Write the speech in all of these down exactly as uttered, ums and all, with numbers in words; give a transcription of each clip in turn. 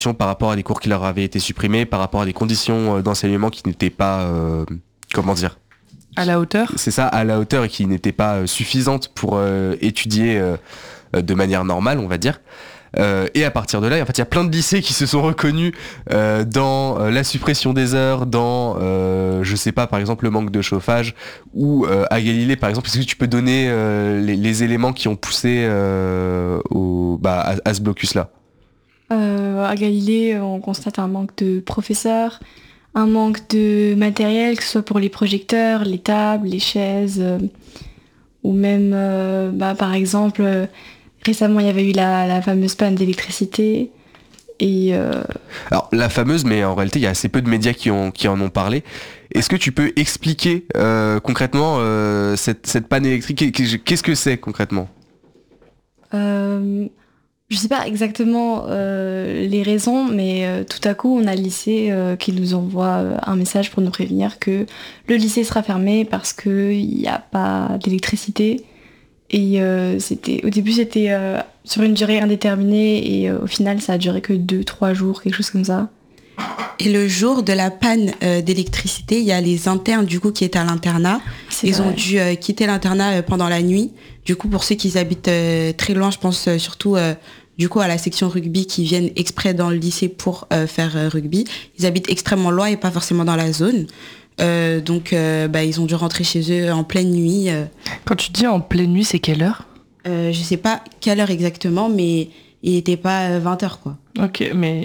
par rapport à des cours qui leur avaient été supprimés, par rapport à des conditions d'enseignement qui n'étaient pas, euh, comment dire, à la hauteur. C'est ça, à la hauteur et qui n'étaient pas suffisantes pour euh, étudier euh, de manière normale, on va dire. Euh, et à partir de là, en fait, il y a plein de lycées qui se sont reconnus euh, dans euh, la suppression des heures, dans, euh, je sais pas, par exemple, le manque de chauffage, ou euh, à Galilée, par exemple, est-ce que tu peux donner euh, les, les éléments qui ont poussé euh, au, bah, à, à ce blocus-là ? euh, À Galilée, on constate un manque de professeurs, un manque de matériel, que ce soit pour les projecteurs, les tables, les chaises, euh, ou même, euh, bah, par exemple... Euh, récemment, il y avait eu la, la fameuse panne d'électricité. Et euh... Alors, la fameuse, mais en réalité, il y a assez peu de médias qui, ont, qui en ont parlé. Est-ce que tu peux expliquer euh, concrètement euh, cette, cette panne électrique ? Qu'est-ce que c'est concrètement ? euh, Je ne sais pas exactement euh, les raisons, mais euh, tout à coup, on a le lycée euh, qui nous envoie euh, un message pour nous prévenir que le lycée sera fermé parce qu'il n'y a pas d'électricité. Et euh, c'était, au début, c'était euh, sur une durée indéterminée et euh, au final, ça a duré que deux trois jours, quelque chose comme ça. Et le jour de la panne euh, d'électricité, il y a les internes du coup qui étaient à l'internat. C'est Ils vrai. ont dû euh, quitter l'internat euh, pendant la nuit. Du coup, pour ceux qui habitent euh, très loin, je pense euh, surtout euh, du coup à la section rugby qui viennent exprès dans le lycée pour euh, faire euh, rugby. Ils habitent extrêmement loin et pas forcément dans la zone. Euh, donc euh, bah, ils ont dû rentrer chez eux en pleine nuit. Euh. Quand tu dis en pleine nuit, c'est quelle heure ? euh, Je sais pas quelle heure exactement, mais il n'était pas vingt heures quoi. Ok, mais...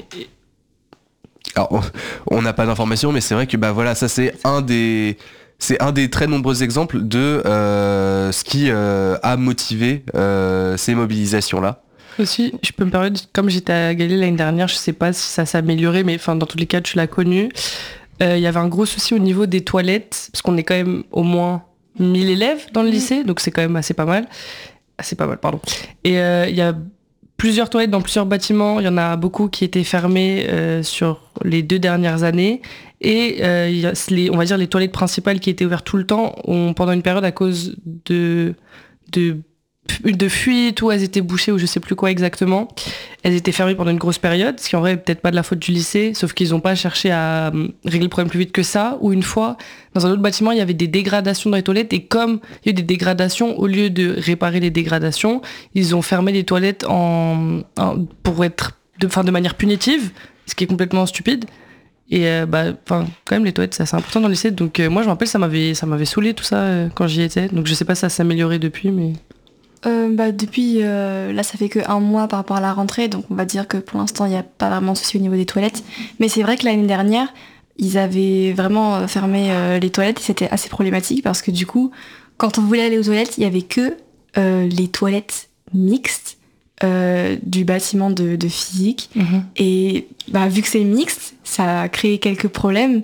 Alors, on n'a pas d'informations, mais c'est vrai que bah voilà, ça c'est un des, c'est un des très nombreux exemples de euh, ce qui euh, a motivé euh, ces mobilisations-là. Aussi, je peux me permettre, comme j'étais à Galilée l'année dernière, je sais pas si ça s'est amélioré, mais enfin dans tous les cas, tu l'as connu. Il euh, y avait un gros souci au niveau des toilettes, parce qu'on est quand même au moins mille élèves dans le lycée, donc c'est quand même assez pas mal. Assez pas mal, pardon. Et il euh, y a plusieurs toilettes dans plusieurs bâtiments, il y en a beaucoup qui étaient fermées euh, sur les deux dernières années. Et euh, y a les, on va dire les toilettes principales qui étaient ouvertes tout le temps, ont, pendant une période à cause de... de de fuite ou elles étaient bouchées ou je sais plus quoi exactement. Elles étaient fermées pendant une grosse période, ce qui en vrai est peut-être pas de la faute du lycée, sauf qu'ils n'ont pas cherché à régler le problème plus vite que ça. Ou une fois, dans un autre bâtiment, il y avait des dégradations dans les toilettes et comme il y a eu des dégradations, au lieu de réparer les dégradations, ils ont fermé les toilettes en, en pour être de, fin, de manière punitive, ce qui est complètement stupide. Et euh, bah, enfin, quand même les toilettes, c'est assez important dans le lycée. Donc euh, moi, je me rappelle, ça m'avait, ça m'avait saoulé tout ça euh, quand j'y étais. Donc je sais pas si ça s'est amélioré depuis, mais Euh, bah, depuis, euh, là, ça fait que un mois par rapport à la rentrée, donc on va dire que pour l'instant, il n'y a pas vraiment de souci au niveau des toilettes. Mais c'est vrai que l'année dernière, ils avaient vraiment fermé euh, les toilettes et c'était assez problématique parce que du coup, quand on voulait aller aux toilettes, il n'y avait que euh, les toilettes mixtes euh, du bâtiment de, de physique. Mm-hmm. Et bah, vu que c'est mixte, ça a créé quelques problèmes.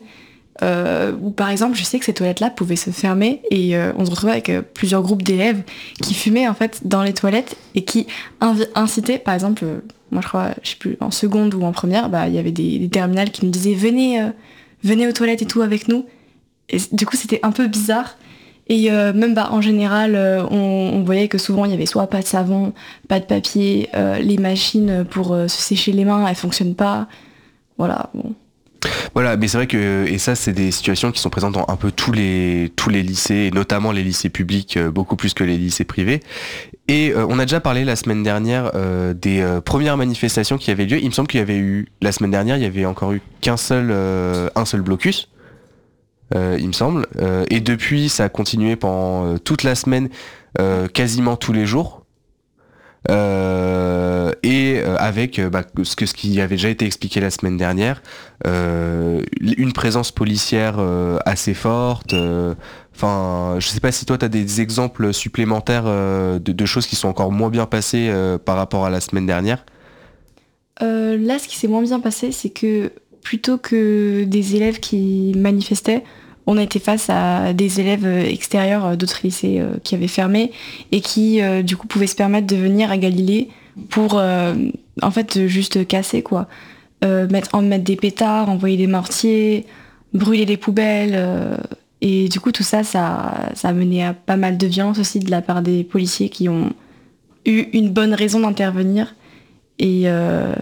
Euh, où par exemple je sais que ces toilettes là pouvaient se fermer et euh, on se retrouvait avec euh, plusieurs groupes d'élèves qui fumaient en fait dans les toilettes et qui invi- incitaient par exemple euh, moi je crois je sais plus en seconde ou en première bah il y avait des, des terminales qui nous disaient venez euh, venez aux toilettes et tout avec nous et du coup c'était un peu bizarre et euh, même bah en général euh, on, on voyait que souvent il y avait soit pas de savon, pas de papier, euh, les machines pour euh, se sécher les mains elles fonctionnent pas, voilà bon. Voilà, mais c'est vrai que, et ça c'est des situations qui sont présentes dans un peu tous les, tous les lycées, et notamment les lycées publics, euh, beaucoup plus que les lycées privés. Et euh, on a déjà parlé la semaine dernière euh, des euh, premières manifestations qui avaient lieu. Il me semble qu'il y avait eu, la semaine dernière, il y avait encore eu qu'un seul, euh, un seul blocus, euh, il me semble. Euh, et depuis, ça a continué pendant euh, toute la semaine, euh, quasiment tous les jours. Euh, et euh, avec euh, bah, ce, que, ce qui avait déjà été expliqué la semaine dernière, euh, une présence policière euh, assez forte. Enfin, euh, je sais pas si toi tu as des exemples supplémentaires euh, de, de choses qui sont encore moins bien passées euh, par rapport à la semaine dernière. Euh, là, ce qui s'est moins bien passé, c'est que plutôt que des élèves qui manifestaient, on a été face à des élèves extérieurs d'autres lycées euh, qui avaient fermé et qui, euh, du coup, pouvaient se permettre de venir à Galilée pour, euh, en fait, juste casser, quoi. Euh, mettre, en mettre des pétards, envoyer des mortiers, brûler des poubelles. Euh, et du coup, tout ça, ça, ça a mené à pas mal de violence aussi de la part des policiers qui ont eu une bonne raison d'intervenir. Et, enfin, euh,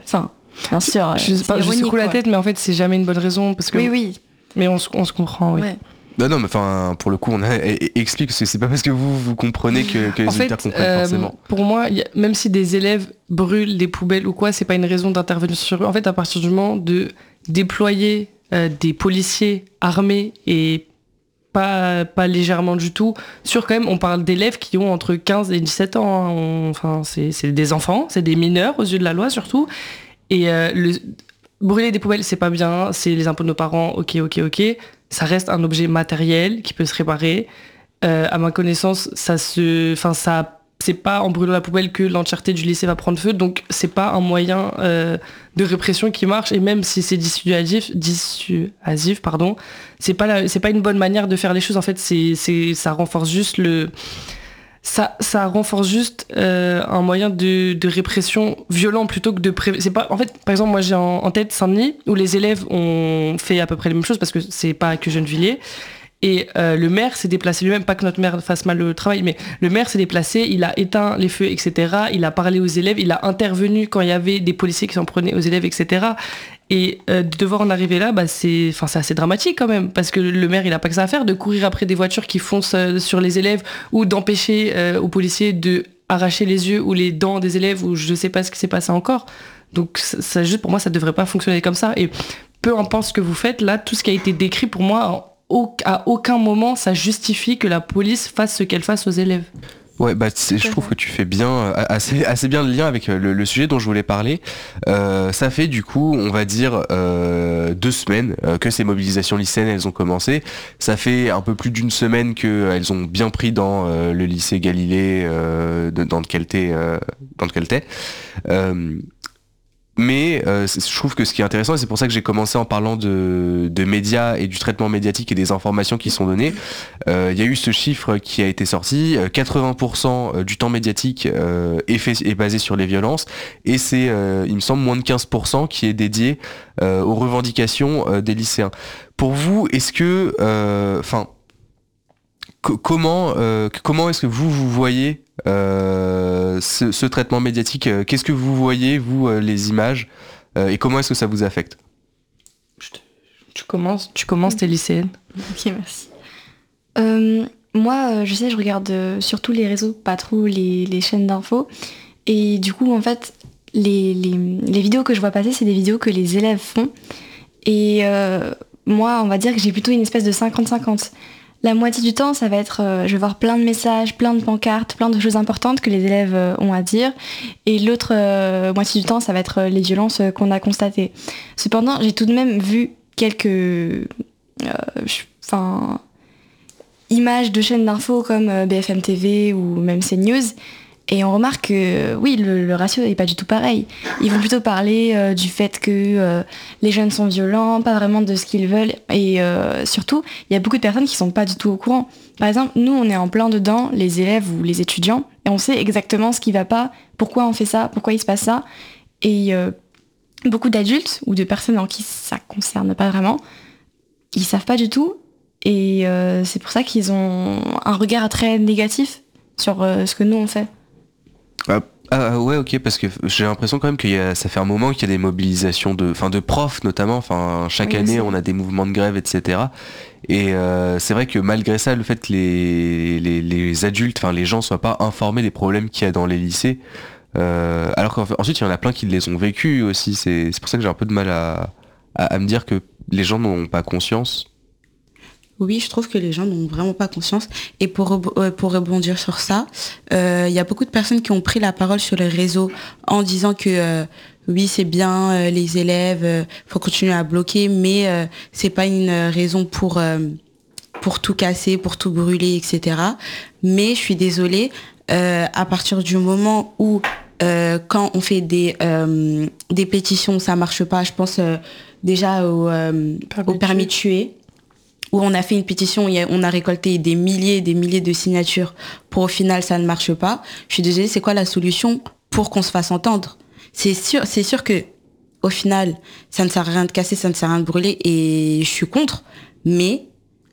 Bien sûr. Je sais pas, je secoue la tête, mais en fait, c'est jamais une bonne raison parce que. Oui, oui. Mais on, se- on se comprend, oui. Ouais. Non, non, mais enfin, pour le coup, on a, explique, parce que c'est pas parce que vous, vous comprenez que, que les En fait, auditeurs comprennent euh, forcément. pour moi, y a- même si des élèves brûlent des poubelles ou quoi, c'est pas une raison d'intervenir sur eux. En fait, à partir du moment de déployer euh, des policiers armés et pas, pas légèrement du tout, sur quand même, on parle d'élèves qui ont entre quinze et dix-sept ans. Hein. On- Enfin, c'est c'est des enfants, c'est des mineurs aux yeux de la loi surtout. Et euh, le, brûler des poubelles, c'est pas bien, c'est les impôts de nos parents, ok, ok, ok. Ça reste un objet matériel qui peut se réparer. Euh, à ma connaissance, ça se, enfin ça, c'est pas en brûlant la poubelle que l'entièreté du lycée va prendre feu, donc c'est pas un moyen euh, de répression qui marche. Et même si c'est dissuasif, dissuasif, pardon, c'est pas, la- c'est pas une bonne manière de faire les choses. En fait, c'est, c'est, ça renforce juste le, ça, ça renforce juste euh, un moyen de, de répression violent plutôt que de pré... c'est pas en fait par exemple moi j'ai en, en tête Saint-Denis où les élèves ont fait à peu près les mêmes choses parce que c'est pas que Gennevilliers et euh, le maire s'est déplacé lui-même, pas que notre maire fasse mal le travail, mais le maire s'est déplacé, il a éteint les feux, et cetera. Il a parlé aux élèves, il a intervenu quand il y avait des policiers qui s'en prenaient aux élèves, et cetera. Et euh, de devoir en arriver là, bah, c'est, enfin, c'est assez dramatique quand même, parce que le maire, il a pas que ça à faire, de courir après des voitures qui foncent euh, sur les élèves ou d'empêcher euh, aux policiers de arracher les yeux ou les dents des élèves ou je sais pas ce qui s'est passé encore. Donc ça, ça, juste pour moi, ça devrait pas fonctionner comme ça. Et peu importe ce que vous faites, là, tout ce qui a été décrit pour moi, à aucun moment ça justifie que la police fasse ce qu'elle fasse aux élèves. Ouais, bah c'est- je trouve que tu fais bien, euh, assez, assez bien le lien avec euh, le, le sujet dont je voulais parler. Euh, ça fait du coup, on va dire, euh, deux semaines euh, que ces mobilisations lycéennes, elles ont commencé. Ça fait un peu plus d'une semaine qu'elles ont bien pris dans euh, le lycée Galilée, euh, de- dans lequel t'es. Euh, dans lequel t'es. Euh, Mais euh, c'est- je trouve que ce qui est intéressant, et c'est pour ça que j'ai commencé en parlant de, de médias et du traitement médiatique et des informations qui sont données, euh, il y a eu ce chiffre qui a été sorti, euh, quatre-vingts pour cent du temps médiatique euh, est, fait, est basé sur les violences, et c'est, euh, il me semble, moins de quinze pour cent qui est dédié euh, aux revendications euh, des lycéens. Pour vous, est-ce que... Enfin... Co- comment euh, comment est-ce que vous vous voyez euh, ce, ce traitement médiatique euh, Qu'est-ce que vous voyez, vous, euh, les images euh, et comment est-ce que ça vous affecte? Tu commences, tu commences, t'es lycéenne. Ok, merci. Euh, moi, euh, je sais, je regarde euh, surtout les réseaux, pas trop les, les chaînes d'infos. Et du coup, en fait, les, les, les vidéos que je vois passer, c'est des vidéos que les élèves font. Et euh, moi, on va dire que j'ai plutôt une espèce de cinquante cinquante. La moitié du temps, ça va être, euh, je vais voir plein de messages, plein de pancartes, plein de choses importantes que les élèves euh, ont à dire. Et l'autre euh, moitié du temps, ça va être euh, les violences euh, qu'on a constatées. Cependant, j'ai tout de même vu quelques euh, enfin, images de chaînes d'infos comme euh, B F M T V ou même CNews. Et on remarque que euh, oui, le, le ratio n'est pas du tout pareil. Ils vont plutôt parler euh, du fait que euh, les jeunes sont violents, pas vraiment de ce qu'ils veulent. Et euh, surtout, il y a beaucoup de personnes qui sont pas du tout au courant. Par exemple, nous, on est en plein dedans, les élèves ou les étudiants, et on sait exactement ce qui va pas, pourquoi on fait ça, pourquoi il se passe ça. Et euh, beaucoup d'adultes ou de personnes en qui ça concerne pas vraiment, ils savent pas du tout. Et euh, c'est pour ça qu'ils ont un regard très négatif sur euh, ce que nous on fait. Ah, ah, ouais, ok, parce que j'ai l'impression quand même que y a, ça fait un moment qu'il y a des mobilisations de, enfin, de profs notamment. Enfin, chaque Oui, année, c'est- on a des mouvements de grève, et cetera. Et euh, c'est vrai que malgré ça, le fait que les, les, les adultes, enfin les gens soient pas informés des problèmes qu'il y a dans les lycées, euh, alors qu'ensuite il y en a plein qui les ont vécus aussi. C'est c'est pour ça que j'ai un peu de mal à, à, à me dire que les gens n'ont pas conscience. Oui, je trouve que les gens n'ont vraiment pas conscience. Et pour, rebo- euh, pour rebondir sur ça, euh, il y a beaucoup de personnes qui ont pris la parole sur les réseaux en disant que euh, oui, c'est bien, euh, les élèves, euh, faut continuer à bloquer, mais euh, c'est pas une raison pour euh, pour tout casser, pour tout brûler, et cetera. Mais je suis désolée, euh, à partir du moment où euh, quand on fait des euh, des pétitions, ça marche pas. Je pense euh, déjà au, euh, Permis au de permis de tuer, où on a fait une pétition, il y a- on a récolté des milliers et des milliers de signatures, pour au final ça ne marche pas. Je suis désolée, c'est quoi la solution pour qu'on se fasse entendre? C'est sûr, c'est sûr que au final, ça ne sert à rien de casser, ça ne sert à rien de brûler, et je suis contre, mais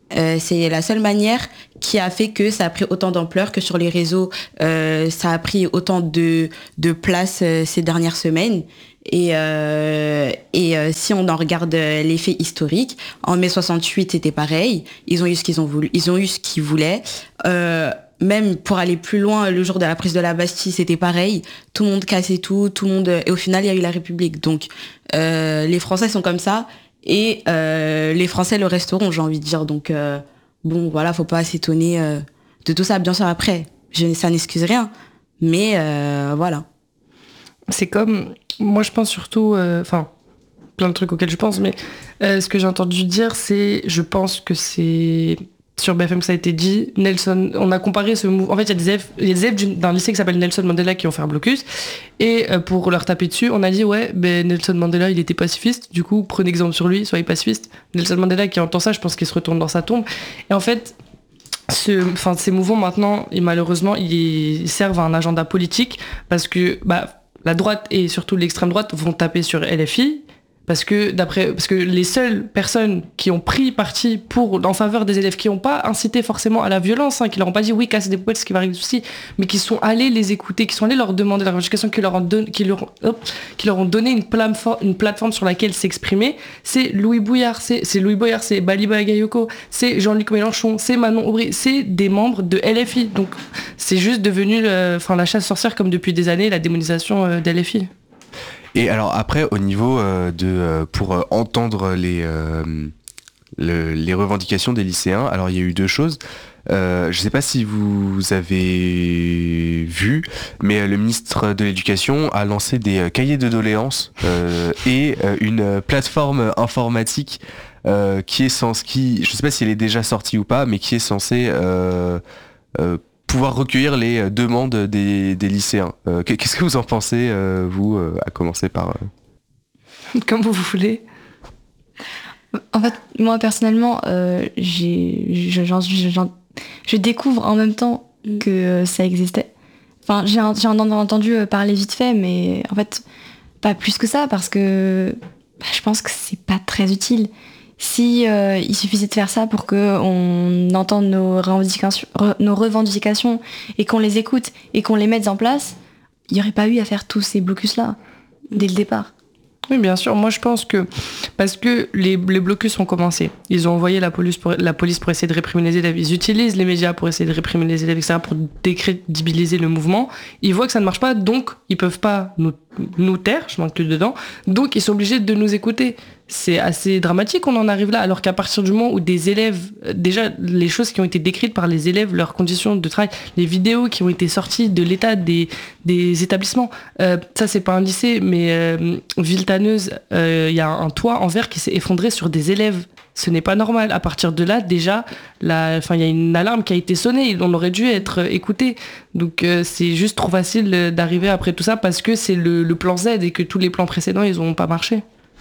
Euh, c'est la seule manière qui a fait que ça a pris autant d'ampleur, que sur les réseaux, euh, ça a pris autant de, de place euh, ces dernières semaines. Et, euh, et euh, si on en regarde euh, l'effet historique, en mai soixante-huit, c'était pareil. Ils ont eu ce qu'ils ont voulu, ils ont eu ce qu'ils voulaient. Euh, même pour aller plus loin, le jour de la prise de la Bastille, c'était pareil. Tout le monde cassait tout, tout le monde. Et au final, il y a eu la République. Donc, euh, les Français sont comme ça. Et euh, les Français le resteront, j'ai envie de dire. Donc, euh, bon, voilà, faut pas s'étonner euh, de tout ça. Bien sûr, après, je, ça n'excuse rien. Mais euh, voilà. C'est comme... Moi, je pense surtout... Enfin, euh, plein de trucs auxquels je pense, mais euh, ce que j'ai entendu dire, c'est... Je pense que c'est... Sur B F M, ça a été dit. Nelson... On a comparé ce mouvement... En fait, il y a des élèves, il y a des élèves d'un lycée qui s'appelle Nelson Mandela qui ont fait un blocus. Et euh, pour leur taper dessus, on a dit, ouais, ben Nelson Mandela, il était pacifiste. Du coup, prenez exemple sur lui, soyez pacifiste. Nelson Mandela qui entend ça, je pense qu'il se retourne dans sa tombe. Et en fait... Ce, enfin, ces mouvements maintenant, et malheureusement, ils servent à un agenda politique parce que bah, la droite et surtout l'extrême droite vont taper sur L F I parce que d'après, parce que les seules personnes qui ont pris parti pour en faveur des élèves, qui n'ont pas incité forcément à la violence, hein, qui leur ont pas dit oui cassez des poubelles, ce qui va arriver aussi, mais qui sont allés les écouter, qui sont allés leur demander la revendication, qui leur ont donné, qui leur, hop, qui leur ont donné une plateforme, une plateforme sur laquelle s'exprimer. C'est Louis Bouillard, c'est, c'est Louis Bouillard, c'est Baliba Gayoko, c'est Jean-Luc Mélenchon, c'est Manon Aubry, c'est des membres de L F I. Donc c'est juste devenu, le, enfin la chasse sorcière comme depuis des années, la démonisation euh, d'L F I. Et alors après, au niveau euh, de euh, pour euh, entendre les euh, le, les revendications des lycéens, alors il y a eu deux choses. Euh, je ne sais pas si vous avez vu, mais le ministre de l'Éducation a lancé des euh, cahiers de doléances euh, et euh, une plateforme informatique euh, qui est censée, qui, je ne sais pas si elle est déjà sortie ou pas, mais qui est censée euh, euh, pouvoir recueillir les demandes des, des lycéens. Euh, qu'est-ce que vous en pensez, euh, vous, euh, à commencer par... Euh... Comme vous voulez. En fait, moi, personnellement, euh, j'ai, je, j'en, j'en, je découvre en même temps que ça existait. Enfin, j'ai, j'ai entendu parler vite fait, mais en fait, pas plus que ça, parce que bah, je pense que c'est pas très utile. Si euh, il suffisait de faire ça pour qu'on entende nos revendications, re, nos revendications et qu'on les écoute et qu'on les mette en place, il n'y aurait pas eu à faire tous ces blocus-là dès le départ. Oui, bien sûr. Moi, je pense que parce que les, les blocus ont commencé, ils ont envoyé la police, pour, la police pour essayer de réprimer les élèves. Ils utilisent les médias pour essayer de réprimer les élèves, et cetera, pour décrédibiliser le mouvement. Ils voient que ça ne marche pas, donc ils peuvent pas nous, nous taire. Je m'inclus dedans. Donc, ils sont obligés de nous écouter. C'est assez dramatique qu'on en arrive là, alors qu'à partir du moment où des élèves, déjà les choses qui ont été décrites par les élèves, leurs conditions de travail, les vidéos qui ont été sorties de l'état des, des établissements, euh, ça c'est pas un lycée, mais euh, Villetaneuse, il euh, y a un toit en verre qui s'est effondré sur des élèves. Ce n'est pas normal. À partir de là, déjà, il y a une alarme qui a été sonnée. On aurait dû être écouté. Donc euh, c'est juste trop facile d'arriver après tout ça parce que c'est le, le plan Z et que tous les plans précédents, ils n'ont pas marché.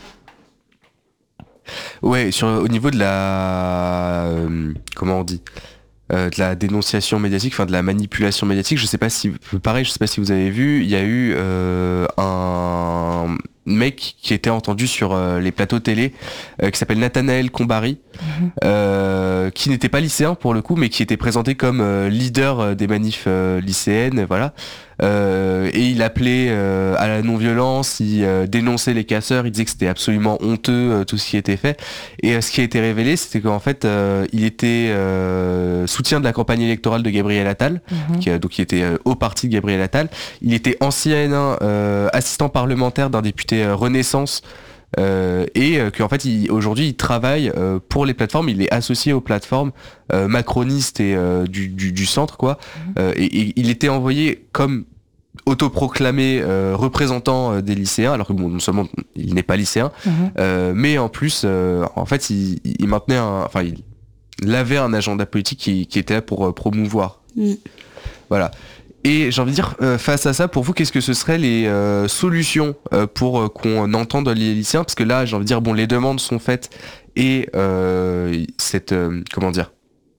Ouais, sur, au niveau de la... Euh, comment on dit euh, de la dénonciation médiatique, enfin de la manipulation médiatique, je sais pas si... Pareil, je sais pas si vous avez vu, il y a eu euh, un mec qui était entendu sur euh, les plateaux télé, euh, qui s'appelle Nathanaël Combary, mmh. euh, qui n'était pas lycéen pour le coup, mais qui était présenté comme euh, leader des manifs euh, lycéennes, voilà. Euh, et il appelait euh, à la non-violence, il euh, dénonçait les casseurs, il disait que c'était absolument honteux euh, tout ce qui était fait. Et euh, ce qui a été révélé, c'était qu'en fait, euh, il était euh, soutien de la campagne électorale de Gabriel Attal, mmh. qui, euh, donc il était euh, au parti de Gabriel Attal. Il était ancien euh, assistant parlementaire d'un député euh, Renaissance. Euh, et euh, qu'en fait il, aujourd'hui il travaille euh, pour les plateformes, il est associé aux plateformes euh, macronistes et euh, du, du, du centre quoi, mmh. euh, et, et il était envoyé comme autoproclamé euh, représentant euh, des lycéens, alors que bon, non seulement il n'est pas lycéen, mmh. euh, mais en plus euh, en fait il, il maintenait un, enfin il, il avait un agenda politique qui, qui était là pour euh, promouvoir. Mmh. Voilà. Et j'ai envie de dire, euh, face à ça, pour vous, qu'est-ce que ce seraient les euh, solutions euh, pour euh, qu'on entende les lycéens ? Parce que là, j'ai envie de dire, bon, les demandes sont faites et euh, cette, euh, comment dire,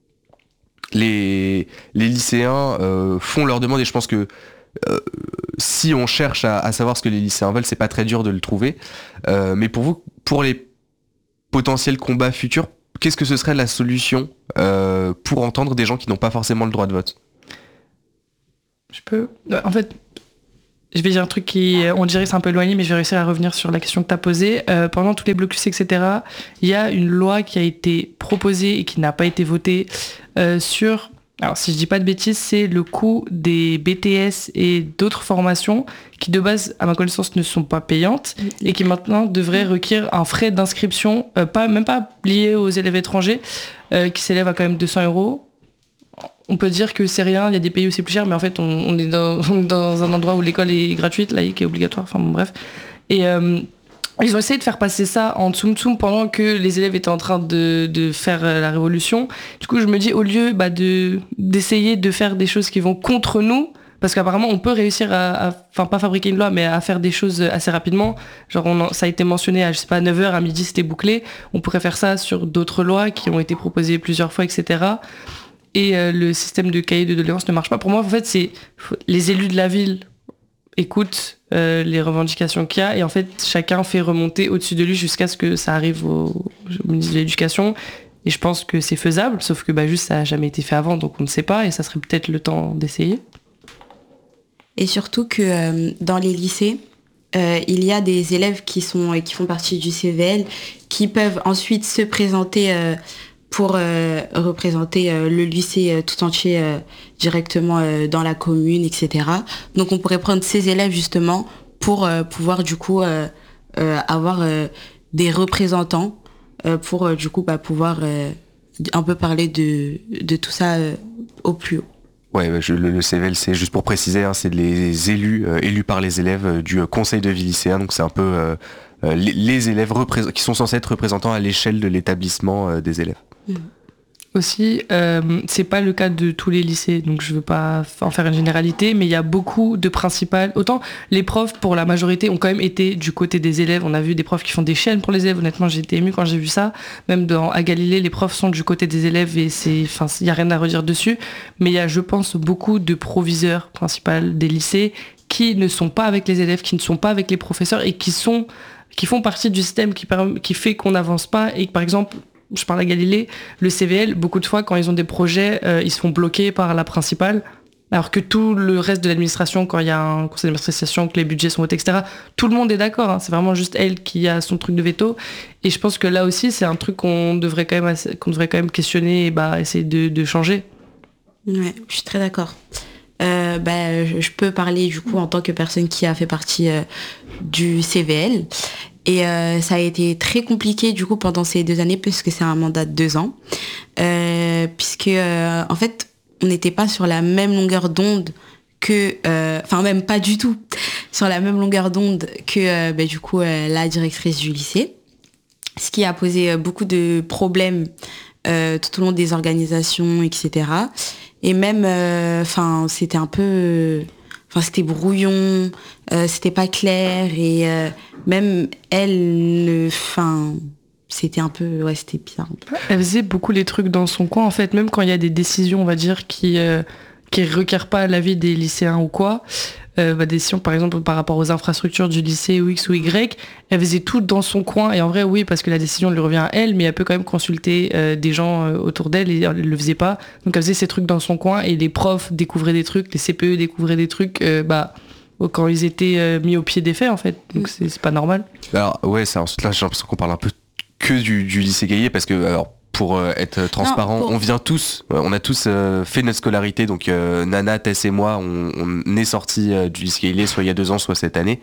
les, les lycéens euh, font leurs demandes et je pense que euh, si on cherche à, à savoir ce que les lycéens veulent, c'est pas très dur de le trouver. Euh, mais pour vous, pour les potentiels combats futurs, qu'est-ce que ce serait la solution euh, pour entendre des gens qui n'ont pas forcément le droit de vote? Je peux. En fait, je vais dire un truc qui, on dirait c'est un peu éloigné, mais je vais réussir à revenir sur la question que tu as posée. Euh, pendant tous les blocus, et cetera, il y a une loi qui a été proposée et qui n'a pas été votée euh, sur... Alors, si je dis pas de bêtises, c'est le coût des B T S et d'autres formations qui, de base, à ma connaissance, ne sont pas payantes et qui maintenant devraient requérir un frais d'inscription, euh, pas, même pas lié aux élèves étrangers, euh, qui s'élève à quand même deux cents euros. On peut dire que c'est rien, il y a des pays où c'est plus cher, mais en fait, on, on, est, dans, on est dans un endroit où l'école est gratuite, laïque et obligatoire, enfin bon, bref. Et... Euh, Ils ont essayé de faire passer ça en tsum tsum pendant que les élèves étaient en train de, de faire la révolution. Du coup, je me dis, au lieu bah, de, d'essayer de faire des choses qui vont contre nous, parce qu'apparemment, on peut réussir à, enfin pas fabriquer une loi, mais à faire des choses assez rapidement. Genre, on, ça a été mentionné à, je sais pas, neuf heures, à midi, c'était bouclé. On pourrait faire ça sur d'autres lois qui ont été proposées plusieurs fois, et cetera. Et euh, le système de cahier de doléances ne marche pas. Pour moi, en fait, c'est les élus de la ville écoute euh, les revendications qu'il y a et en fait chacun fait remonter au-dessus de lui jusqu'à ce que ça arrive au, au ministre de l'Éducation et je pense que c'est faisable sauf que bah, juste ça n'a jamais été fait avant donc on ne sait pas et ça serait peut-être le temps d'essayer. Et surtout que euh, dans les lycées euh, il y a des élèves qui, sont, qui font partie du C V L qui peuvent ensuite se présenter euh, pour euh, représenter euh, le lycée euh, tout entier euh, directement euh, dans la commune, et cetera. Donc on pourrait prendre ces élèves justement pour euh, pouvoir du coup euh, euh, avoir euh, des représentants euh, pour euh, du coup bah, pouvoir euh, un peu parler de, de tout ça euh, au plus haut. Ouais, je, le, le C V L, c'est juste pour préciser, hein, c'est les élus, euh, élus par les élèves euh, du euh, conseil de vie lycéen, donc c'est un peu euh, euh, les, les élèves représ- qui sont censés être représentants à l'échelle de l'établissement euh, des élèves. Mmh. Aussi, euh, c'est pas le cas de tous les lycées, donc je veux pas en faire une généralité, mais il y a beaucoup de principales. Autant les profs, pour la majorité, ont quand même été du côté des élèves. On a vu des profs qui font des chaînes pour les élèves. Honnêtement, j'ai été émue quand j'ai vu ça. Même dans, à Galilée, les profs sont du côté des élèves et c'est, enfin, il y a rien à redire dessus. Mais il y a, je pense, beaucoup de proviseurs principaux des lycées qui ne sont pas avec les élèves, qui ne sont pas avec les professeurs et qui sont, qui font partie du système qui, qui fait qu'on n'avance pas et que, par exemple, je parle à Galilée, le C V L, beaucoup de fois, quand ils ont des projets, euh, ils se font bloquer par la principale, alors que tout le reste de l'administration, quand il y a un conseil d'administration, que les budgets sont votés, et cetera, tout le monde est d'accord, hein, c'est vraiment juste elle qui a son truc de veto, et je pense que là aussi, c'est un truc qu'on devrait quand même, qu'on devrait quand même questionner et bah, essayer de, de changer. Ouais, je suis très d'accord. Euh, bah, je peux parler du coup en tant que personne qui a fait partie euh, du C V L. Et euh, ça a été très compliqué du coup pendant ces deux années puisque c'est un mandat de deux ans. Euh, puisque euh, en fait, on n'était pas sur la même longueur d'onde que... Enfin, euh, même pas du tout sur la même longueur d'onde que euh, bah, du coup euh, la directrice du lycée. Ce qui a posé beaucoup de problèmes euh, tout au long des organisations, et cetera. Et même, enfin, euh, c'était un peu... Enfin, c'était brouillon, euh, c'était pas clair et euh, même elle, enfin, c'était un peu, ouais, c'était bizarre. Elle faisait beaucoup les trucs dans son coin, en fait, même quand il y a des décisions, on va dire, qui euh, qui requièrent pas l'avis des lycéens ou quoi. Euh, bah, des décisions, par exemple, par rapport aux infrastructures du lycée ou X ou Y, elle faisait tout dans son coin. Et en vrai, oui, parce que la décision lui revient à elle, mais elle peut quand même consulter euh, des gens euh, autour d'elle et elle le faisait pas. Donc elle faisait ses trucs dans son coin et les profs découvraient des trucs, les C P E découvraient des trucs, euh, bah, quand ils étaient euh, mis au pied des faits, en fait. Donc c'est, c'est pas normal. Alors, ouais, ça, ensuite, là, j'ai l'impression qu'on parle un peu que du, du lycée Gaillet parce que, alors, pour euh, être transparent, non, pour... on vient tous, euh, on a tous euh, fait notre scolarité, donc euh, Nana, Tess et moi, on, on est sortis euh, du lycée Gaillet, soit il y a deux ans, soit cette année.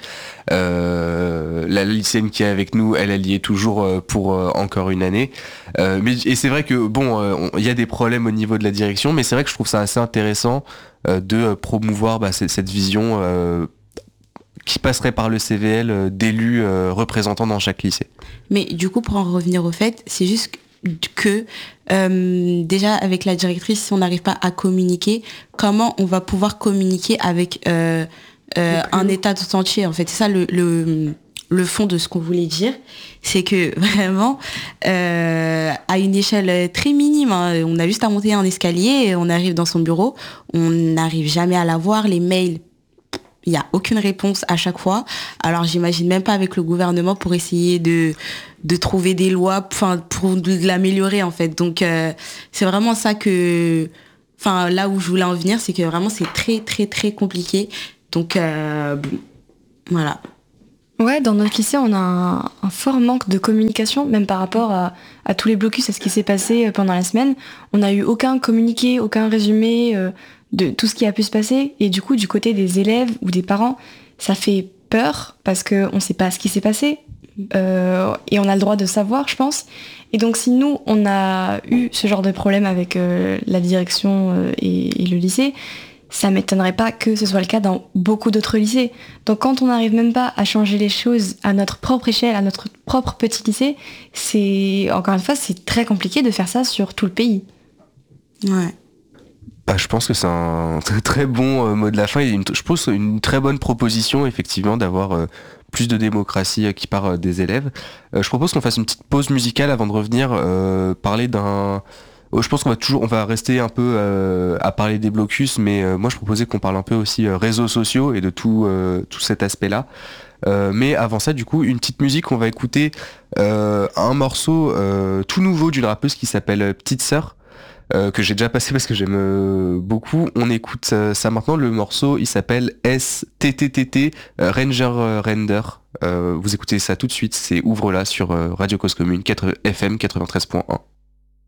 Euh, la lycéenne qui est avec nous, elle, elle y est toujours euh, pour euh, encore une année. Euh, mais, et c'est vrai que, bon, il euh, y a des problèmes au niveau de la direction, mais c'est vrai que je trouve ça assez intéressant euh, de euh, promouvoir bah, c- cette vision euh, qui passerait par le C V L euh, d'élus euh, représentants dans chaque lycée. Mais du coup, pour en revenir au fait, c'est juste que que euh, déjà avec la directrice, si on n'arrive pas à communiquer, comment on va pouvoir communiquer avec euh, euh, un État tout entier en fait. C'est ça le, le, le fond de ce qu'on voulait dire, c'est que vraiment euh, à une échelle très minime, hein, on a juste à monter un escalier et on arrive dans son bureau, on n'arrive jamais à la voir, les mails il n'y a aucune réponse à chaque fois. Alors j'imagine même pas avec le gouvernement pour essayer de de trouver des lois, enfin pour de l'améliorer en fait. Donc euh, c'est vraiment ça que, enfin là où je voulais en venir, c'est que vraiment c'est très très très compliqué. Donc euh, bon, voilà. Ouais, dans notre lycée, on a un, un fort manque de communication, même par rapport à, à tous les blocus, à ce qui s'est passé pendant la semaine. On n'a eu aucun communiqué, aucun résumé euh, de tout ce qui a pu se passer. Et du coup, du côté des élèves ou des parents, ça fait peur parce qu'on ne sait pas ce qui s'est passé. Euh, et on a le droit de savoir, je pense. Et donc, si nous, on a eu ce genre de problème avec euh, la direction euh, et, et le lycée, ça m'étonnerait pas que ce soit le cas dans beaucoup d'autres lycées. Donc quand on n'arrive même pas à changer les choses à notre propre échelle, à notre propre petit lycée, c'est, encore une fois, c'est très compliqué de faire ça sur tout le pays. Ouais. Bah, je pense que c'est un très, très bon euh, mot de la fin. Et une, je pense une très bonne proposition, effectivement, d'avoir euh, plus de démocratie euh, qui part euh, des élèves. Euh, je propose qu'on fasse une petite pause musicale avant de revenir euh, parler d'un... Je pense qu'on va toujours, on va rester un peu euh, à parler des blocus, mais euh, moi je proposais qu'on parle un peu aussi euh, réseaux sociaux et de tout, euh, tout cet aspect-là. Euh, mais avant ça, du coup, une petite musique, on va écouter euh, un morceau euh, tout nouveau d'une rappeuse qui s'appelle Petite Sœur, euh, que j'ai déjà passé parce que j'aime euh, beaucoup. On écoute euh, ça maintenant. Le morceau, il s'appelle S T T T T euh, Ranger euh, Render. Euh, vous écoutez ça tout de suite. C'est Ouvre-la sur euh, Radio Cause Commune quatre F M quatre-vingt-treize point un.